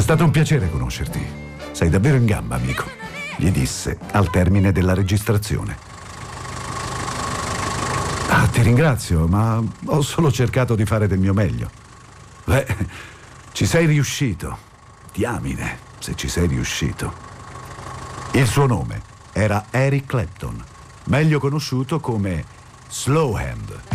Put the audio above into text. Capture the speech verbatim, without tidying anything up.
stato un piacere conoscerti. Sei davvero in gamba, amico, gli disse al termine della registrazione. Ah, ti ringrazio, ma ho solo cercato di fare del mio meglio. Beh, ci sei riuscito. Diamine, se ci sei riuscito. Il suo nome era Eric Clapton, meglio conosciuto come Slowhand.